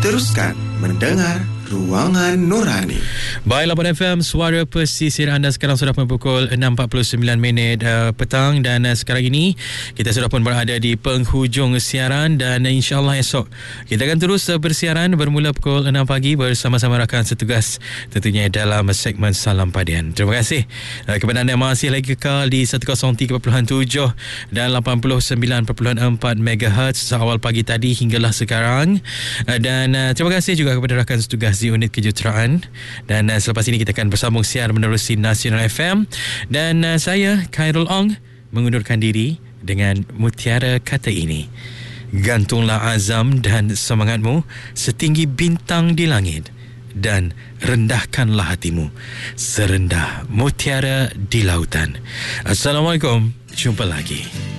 Teruskan mendengar Ruangan Nurani. Baik, 8 FM, suara pesisir anda sekarang sudah pukul 6.49 petang dan sekarang ini kita sudah pun berada di penghujung siaran dan insyaAllah esok kita akan terus bersiaran bermula pukul 6 pagi bersama-sama rakan setugas tentunya dalam segmen Salam Padian. Terima kasih kepada anda yang masih lagi kekal di 103.7 dan 89.4 MHz awal pagi tadi hinggalah sekarang dan terima kasih juga kepada rakan setugas di unit kejuruteraan dan selepas ini kita akan bersambung siar menerusi Nasional FM dan saya Khairul Ong mengundurkan diri dengan mutiara kata ini: gantunglah azam dan semangatmu setinggi bintang di langit dan rendahkanlah hatimu serendah mutiara di lautan. Assalamualaikum, jumpa lagi.